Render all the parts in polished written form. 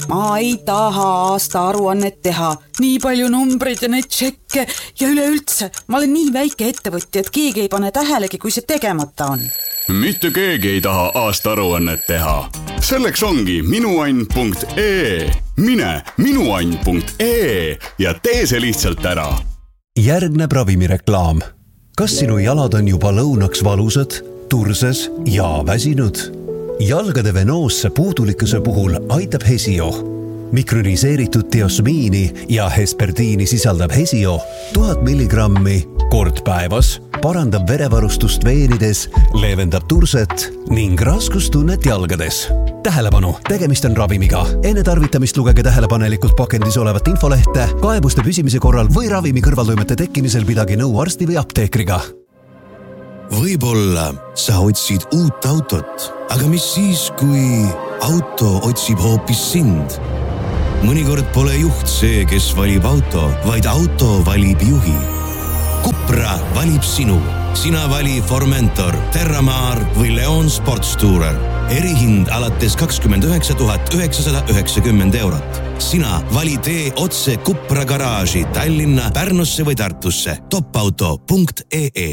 Ma ei taha aastaaruannet teha. Nii palju numbreid ja neid tšekke ja üleüldse. Ma olen nii väike ettevõtja, et keegi ei pane tähelegi, kui see tegemata on. Mitte keegi ei taha aastaaruannet teha. Selleks ongi minuann.ee. Mine minuann.ee ja tee see lihtsalt ära. Järgneb ravimireklaam. Kas sinu jalad on juba lõunaks valusad, turses ja väsinud? Jalgade venoosse puudulikkuse puhul aitab Hesio. Mikroniseeritud diosmiini ja hesperdiini sisaldab Hesio 1000 milligrammi kord päevas, parandab verevarustust veenides, leevendab turset ning raskustunnet jalgades. Tähelepanu, tegemist on ravimiga. Enne tarvitamist lugege tähelepanelikult pakendis olevat infolehte, kaebuste püsimise korral või ravimi kõrvaltoimete tekkimisel pidage nõu arsti või apteekriga. Võib-olla sa otsid uut autot, aga mis siis, kui auto otsib hoopis sind? Mõnikord pole juht see, kes valib auto, vaid auto valib juhi. Cupra valib sinu. Sina vali Formentor, Terramar või Leon Sportstourer. Erihind alates 29 990 eurot. Sina vali tee otse Cupra garaaži Tallinna, Pärnusse või Tartusse. Topauto.ee.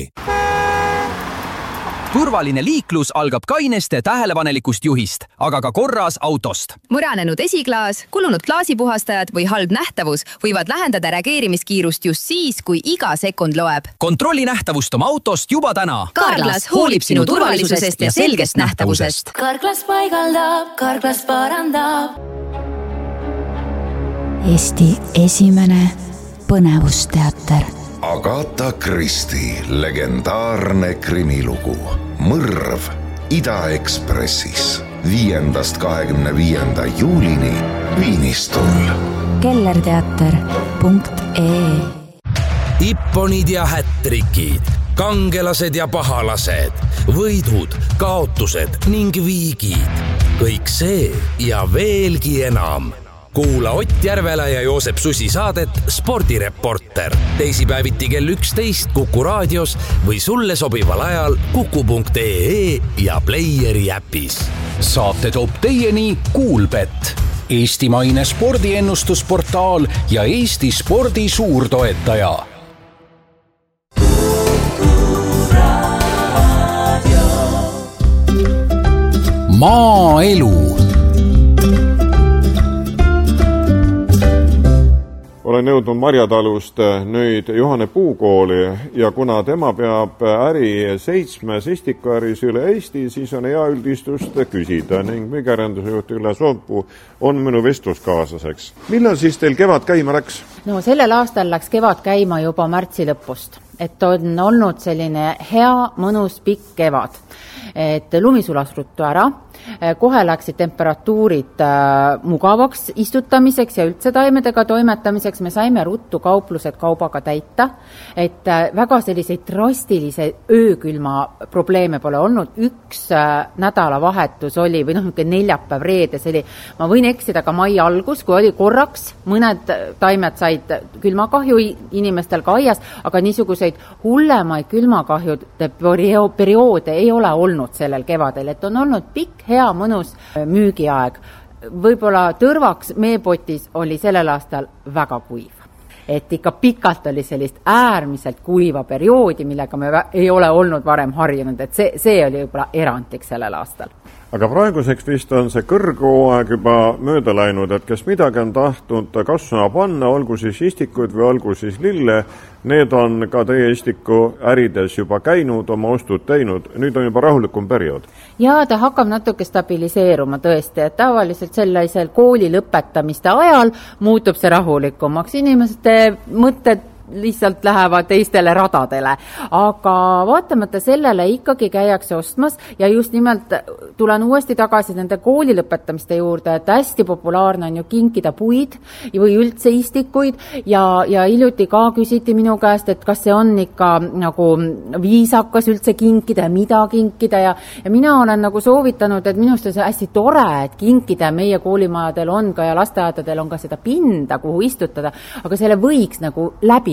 Turvaline liiklus algab kaineste tähelepanelikust juhist, aga ka korras autost. Muranenud esiklaas, kulunud klaasipuhastajad või halb nähtavus võivad lähendada reageerimiskiirust just siis, kui iga sekund loeb. Kontrolli nähtavust oma autost juba täna. Carglass hoolib sinu turvalisusest ja selgest nähtavusest. Carglass paigaldab, Carglass parandab. Eesti esimene põnevusteater. Agatha Christie legendaarne krimilugu Mõrv Ida-Ekspressis 5.–25. juulini Viinistul. kellerteater.ee. Ipponid ja hättrikid, kangelased ja pahalased, võidud, kaotused ning viigid. Kõik see ja veelgi enam. Kuula Ott Järvela ja Joosep Susi saadet Spordireporter. Teisipäeviti kell 11 Kuku raadios või sulle sobival ajal kuku.ee ja Playeri äpis. Saate toob teieni Kuulbet, eestimaine spordiennustusportaal ja Eesti spordi suurtoetaja. Maaelu. Olen jõudnud Marjatalust nüüd Juhane Puukooli ja kuna tema peab äri 7 istikuäris üle Eesti, siis on hea üldistust küsida ning müügiarenduse juht Ülle Soopuu on minu vestluskaaslaseks. Millal siis teil kevad käima läks? No sellel aastal läks kevad käima juba märtsi lõpust, et on olnud selline hea, mõnus, pikk kevad. Et lumi sulas ruttu ära, kohe läksid temperatuurid mugavaks istutamiseks ja üldse taimedega toimetamiseks. Me saime ruttu kauplused kaubaga täita, et väga selliseid drastilise öökülma probleeme pole olnud. Üks nädalavahetus oli, või neljapäev, reede, see oli, ma võin eksida ka mai algus, kui oli korraks, mõned taimed said külmakahju inimestel ka aias, aga niisuguseid hullemaid külmakahjude perioode ei ole olnud sellel kevadel, et on olnud pikk, hea, mõnus müügiaeg. Võib-olla tõrvaks meepotis oli sellel aastal väga kuiv. Et ikka pikalt oli sellist äärmiselt kuiva perioodi, millega me ei ole olnud varem harjunud, et see oli juba erandlik sellel aastal. Aga praeguseks vist on see kõrghooaeg juba mööda läinud, et kes midagi on tahtnud kasvama panna, olgu siis istikuid või olgu siis lille, need on ka teie istiku ärides juba käinud, oma ostud teinud, nüüd on juba rahulikum periood. Ja ta hakkab natuke stabiliseeruma tõesti, et tavaliselt sellisel kooli lõpetamiste ajal muutub see rahulikumaks, inimeste mõtted lihtsalt lähevad teistele radadele. Aga vaatamata sellele ikkagi käiakse ostmas ja just nimelt tulen uuesti tagasi nende kooli lõpetamiste juurde, et hästi populaarne on ju kinkida puid või üldse istikuid ja hiljuti ka küsiti minu käest, et kas see on ikka nagu viisakas üldse kinkida ja mida kinkida ja mina olen nagu soovitanud, et minust on see hästi tore, et kinkida meie koolimajadel on ka ja lasteaedadel on ka seda pinda, kuhu istutada, aga selle võiks nagu läbi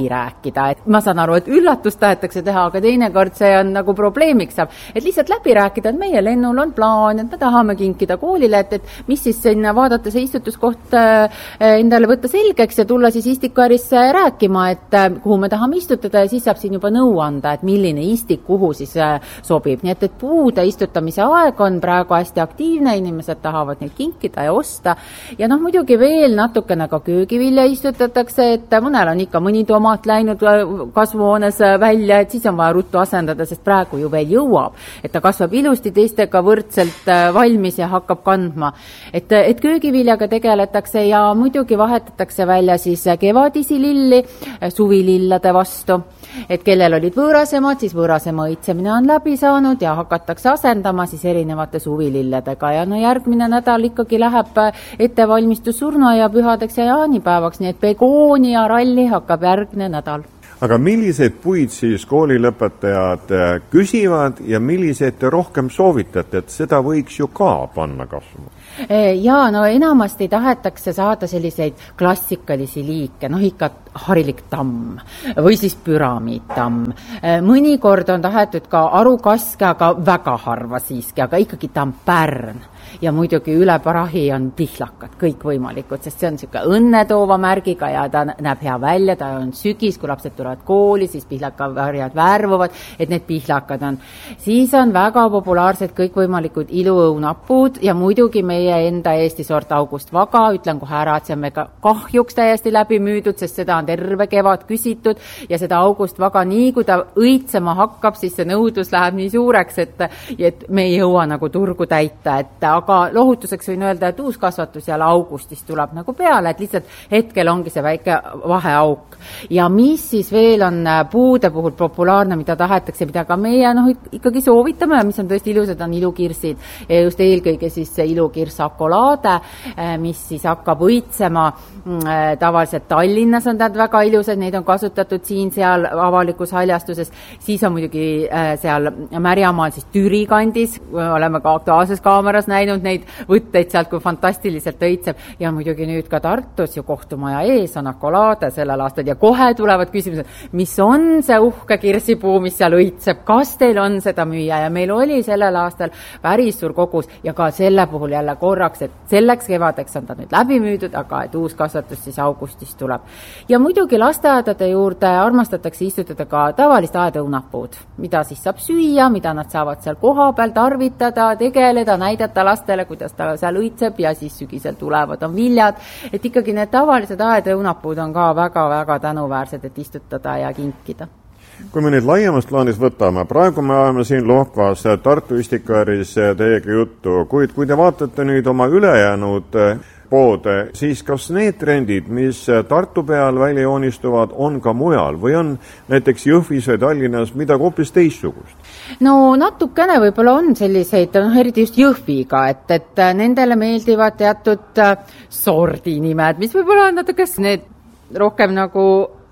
läbi rääkida, et ma saan aru, et üllatust tahetakse teha, aga teinekord see on nagu probleemiks saab, et lihtsalt läbi rääkida, et meie lennul on plaan, et me tahame kinkida koolile, et mis siis sinna vaadata see istutuskoht endale võtta selgeks ja tulla siis istikuärisse rääkima, et kuhu me tahame istutada ja siis saab siin juba nõu anda, et milline istik kuhu siis sobib. Nii et puude istutamise aeg on praegu hästi aktiivne, inimesed tahavad neid kinkida ja osta ja muidugi veel natukene ka köögivilja istutatakse, et mõnel on ikka mõni tomat läinud kasvuhoones välja, et siis on vaja ruttu asendada, sest praegu ju veel jõuab, et ta kasvab ilusti teistega võrdselt valmis ja hakkab kandma. Et köögiviljaga tegeletakse ja muidugi vahetatakse välja siis kevadisi lilli suvilillade vastu, et kellel olid võõrasemad, siis võõrasema õitsemine on läbi saanud ja hakatakse asendama siis erinevate suvililledega ja järgmine nädal ikkagi läheb ettevalmistus surnuaia pühadeks ja jaanipäevaks, nii et begoonia ralli hakkab järgne nädal. Aga milliseid puid siis koolilõpetajad küsivad ja milliseid te rohkem soovitate, et seda võiks ju ka panna kasvama? Jaa, enamasti tahetakse saada selliseid klassikalisi liike, ikka harilik tamm või siis püramiidtamm. Mõnikord on tahetud ka arukaske, aga väga harva siiski, aga ikkagi tampärn. Ja muidugi üle parahi on pihlakad, kõik võimalikud, sest see on niisugune õnnetoova märgiga ja ta näeb hea välja, ta on sügis, kui lapsed tulevad kooli, siis pihlakavarjad värvuvad, et need pihlakad on. Siis on väga populaarsed kõikvõimalikud iluõunapuud ja muidugi meie enda Eesti sort August Vaga, ütlen kohe ära, et see on mega kahjuks täiesti läbi müüdud, sest seda on terve kevad küsitud ja seda August Vaga nii, kui ta õitsema hakkab, siis see nõudlus läheb nii suureks, et me ei jõua nagu turgu täita, aga lohutuseks võin öelda, et uus kasvatus jälle augustis tuleb nagu peale, et lihtsalt hetkel ongi see väike vaheauk. Ja mis siis veel on puude puhul populaarne, mida tahetakse, mida ka meie ikkagi soovitame, mis on tõesti ilusad, on ilukirsid. Ja just eelkõige siis see ilukirs akolaade, mis siis hakkab õitsema. Tavaliselt Tallinnas on nad väga ilusad, neid on kasutatud siin-seal avalikus haljastuses. Siis on muidugi seal Märjamaal siis Türi kandis, oleme ka Aktuaalses kaameras näinud neid võtteid sealt, kui fantastiliselt õitseb. Ja muidugi nüüd ka Tartus ju kohtumaja ees on akolaade sellel aastal ja kohe tulevad küsimused, mis on see uhke kirsipuu, mis seal õitseb, kas teil on seda müüa ja meil oli sellel aastal päris suur kogus ja ka selle puhul jälle korraks, et selleks kevadeks on ta nüüd läbi müüdud, aga et uus kasvatus siis augustis tuleb. Ja muidugi lasteaedade juurde armastatakse istutada ka tavalist aedõunapuud, mida siis saab süüa, mida nad saavad seal koha peal tarvitada, tegeleda, näidata lastele, kuidas ta seal õitseb ja siis sügisel tulevad on viljad, et ikkagi need tavalised aedõunapuud on ka väga-väga tänuväärsed, et istutada ja kinkida. Kui me nüüd laiemast plaanis võtame, praegu me oleme siin Lohkvas Tartu istikuäris teiega juttu, kuid kui te vaatate nüüd oma ülejäänud poode, siis kas need trendid, mis Tartu peal välja joonistuvad, on ka mujal või on näiteks Jõhvis või Tallinnas midagi hoopis teistsugust? No natukene võib-olla on selliseid, eriti just Jõhviga, et nendele meeldivad teatud sordinimed, mis võib-olla on natuke need rohkem nagu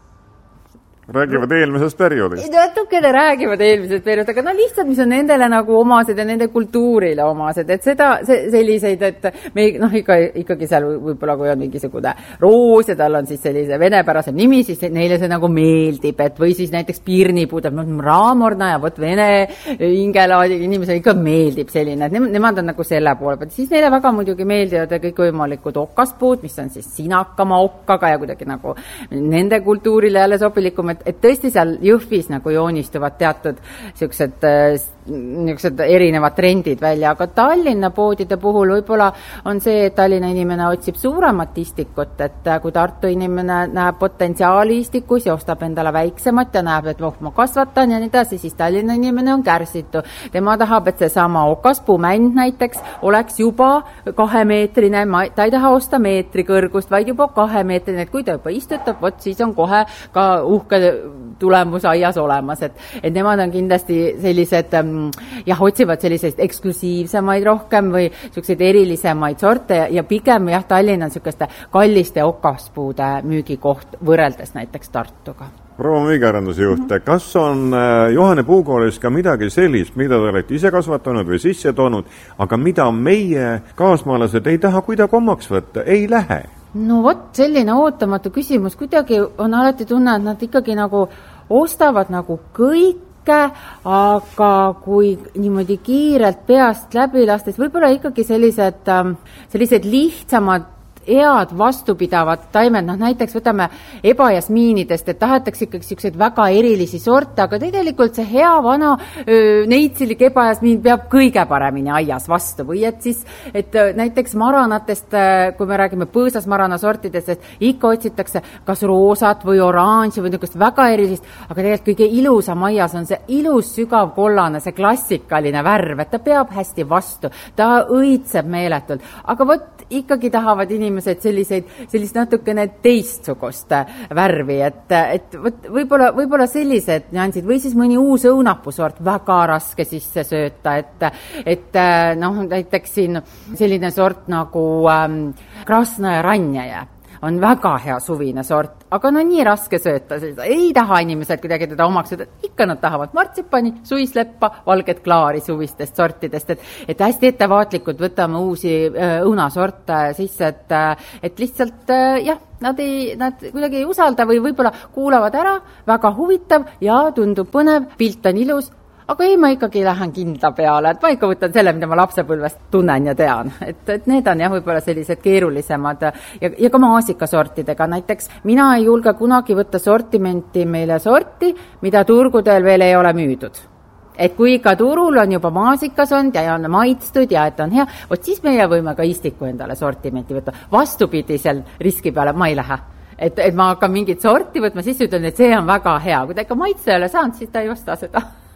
räägivad eelmisest perioodist. Natukene räägivad eelmisest perioodist, aga lihtsalt, mis on nendele nagu omased ja nende kultuurile omased, et selliseid, et me ikkagi seal võib-olla, kui on mingisugune roos ja tal on siis sellise venepärasem nimi, siis neile see nagu meeldib, et või siis näiteks piirnipuud, raamorna ja võt vene hingelaadi inimesele ikka meeldib selline, et nemad on nagu selle poole pealt. Siis neile väga muidugi meeldivad kõik võimalikud okkaspuud, mis on siis sinakama okkaga ja kuidagi nagu nende kultuurile jälle sobilikum, et tõesti seal Jõhvis nagu joonistuvad teatud niisugused erinevad trendid välja, aga Tallinna poodide puhul võib-olla on see, et Tallinna inimene otsib suuremat istikut, et kui Tartu inimene näeb potentsiaali istikus ja ostab endale väiksemat ja näeb, et ma kasvatan ja nii edasi, siis Tallinna inimene on kärsitu. Tema tahab, et see sama okaspuumänd näiteks oleks juba 2-meetrine, ta ei taha osta meetri kõrgust, vaid juba 2-meetrine, et kui ta juba istutab, siis on kohe ka uhke tulemus aias olemas, et nemad on kindlasti sellised, otsivad selliseid eksklusiivsemaid rohkem või selliseid erilisemaid sorte ja pigem Tallinn on selliseste kalliste okaspuude müügikoht võrreldes näiteks Tartuga. Proua müügiarenduse juht, kas on Juhane puukoolis ka midagi sellist, mida te olete ise kasvatanud või sisse toonud, aga mida meie kaasmaalased ei taha kuidagi omaks võtta, ei lähe? no vot, selline ootamatu küsimus, kuidagi on alati tunne, et nad ikkagi nagu ostavad nagu kõike, aga kui niimoodi kiirelt peast läbi lastes, võib-olla ikkagi sellised lihtsamad head vastupidavad taimed, näiteks võtame ebajasmiinidest, et tahetakse ikkagi selliseid väga erilisi sorte, aga tegelikult see hea vana neitsilik ebajasmiin peab kõige paremini aias vastu või et näiteks maranatest, kui me räägime põõsasmarana sortidest, et ikka otsitakse kas roosat või oranži või niisugust väga erilist, aga tegelikult kõige ilusam aias on see ilus sügav kollane, see klassikaline värv, et ta peab hästi vastu, ta õitseb meeletult, aga vot ikkagi tahavad inimesed sellist natukene teistsugust värvi, et võib-olla sellised nüansid või siis mõni uus õunapusort väga raske sisse sööta, et näiteks siin selline sort nagu Krasnaja Ranjaja on väga hea suvine sort, aga nii raske sööta, ei taha inimesed kuidagi teda omaks, ikka nad tahavad martsipani, suisleppa, valget klaari suvistest sortidest, et hästi ettevaatlikult võtame uusi õunasorte sisse, et lihtsalt nad kuidagi ei usalda või võib-olla kuulavad ära, väga huvitav ja tundub põnev, pilt on ilus, aga ei, ma ikkagi lähen kindla peale, et ma ikka võtan selle, mida ma lapsepõlvest tunnen ja tean. Et need on võib-olla sellised keerulisemad ja ka maasikasortidega. Näiteks mina ei julge kunagi võtta sortimenti meile sorti, mida turgudel veel ei ole müüdud. Et kui ka turul on juba maasikasond ja on maitstud ja et on hea, siis meie võime ka istiku endale sortimenti võtta. Vastupidisel riski peale ma ei lähe. Et ma hakkan mingit sorti võtma, siis ütlen, et see on väga hea. Kui ta ikka maitse ei ole saanud, siis ta ei osta seda.